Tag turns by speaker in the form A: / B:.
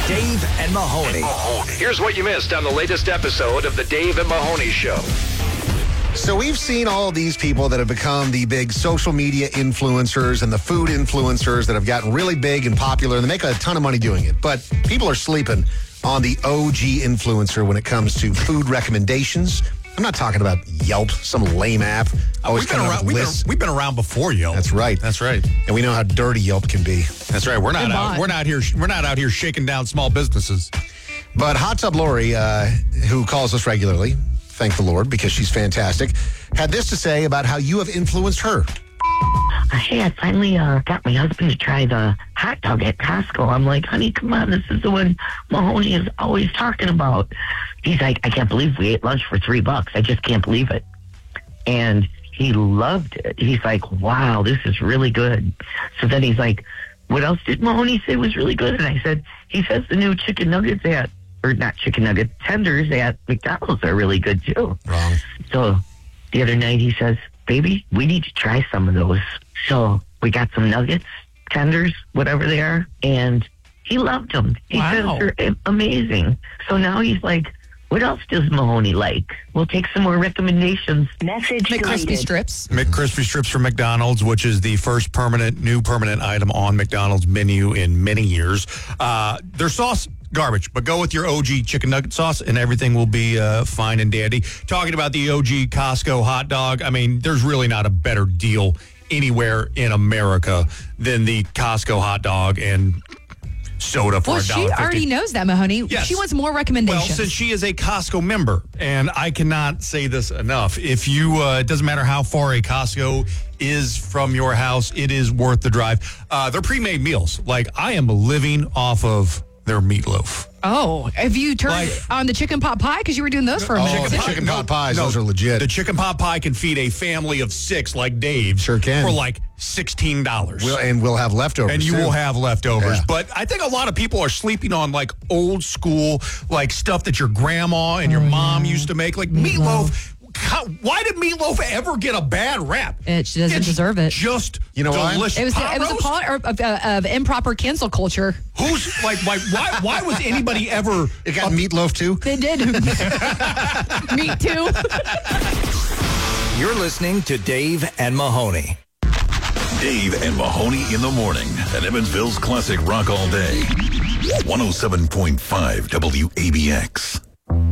A: Dave and Mahoney.
B: Here's what you missed on the latest episode of the Dave and Mahoney Show.
C: So we've seen all of these people that have become the big social media influencers and the food influencers that have gotten really big and popular, and they make a ton of money doing it. But people are sleeping on the OG influencer when it comes to food recommendations. I'm not talking about Yelp, some lame app.
D: We've been around before Yelp.
C: That's right.
D: That's right.
C: And we know how dirty Yelp can be.
D: That's right. We're not out here shaking down small businesses.
C: But Hot Tub Lori, who calls us regularly, thank the Lord, because she's fantastic, had this to say about how you have influenced her.
E: Hey, I finally got my husband to try the hot dog at Costco. I'm like, honey, come on, this is the one Mahoney is always talking about. He's like, I can't believe we ate lunch for $3. I just can't believe it. And he loved it. He's like, wow, this is really good. So then he's like, what else did Mahoney say was really good? And I said, he says the new chicken nuggets tenders at McDonald's are really good too.
C: Wrong.
E: So the other night he says, baby, we need to try some of those. So we got some nuggets, tenders, whatever they are, and he loved them. He says they're amazing. So now he's like, what else does Mahoney like? We'll take some more recommendations.
F: Message
G: McCrispy strips.
D: McCrispy strips from McDonald's, which is the first new permanent item on McDonald's menu in many years. Their sauce, garbage, but go with your OG chicken nugget sauce and everything will be fine and dandy. Talking about the OG Costco hot dog, I mean, there's really not a better deal anywhere in America than the Costco hot dog and soda for $1.50.
G: Well, she already knows that, Mahoney.
D: Yes.
G: She wants more recommendations.
D: Well, since she is a Costco member, and I cannot say this enough, if you, it doesn't matter how far a Costco is from your house, it is worth the drive. They're pre-made meals. Like, I am living off of their meatloaf.
G: Oh, have you turned on the chicken pot pie? Because you were doing those for a minute.
C: The chicken pot pies, those are legit.
D: The chicken pot pie can feed a family of 6 like Dave.
C: Sure can.
D: For like $16.
C: We'll have leftovers.
D: And you will have leftovers.
C: Yeah.
D: But I think a lot of people are sleeping on like old school, like stuff that your grandma and your mom used to make, like meatloaf. Why did meatloaf ever get a bad rap?
G: She doesn't deserve it.
D: Just
C: you know
D: delicious.
G: It was a part of improper cancel culture.
D: Who's like why was anybody ever?
C: It got meatloaf too.
G: They did. Me too.
A: You're listening to Dave and Mahoney.
H: Dave and Mahoney in the morning at Evansville's Classic Rock All Day. 107.5 WABX.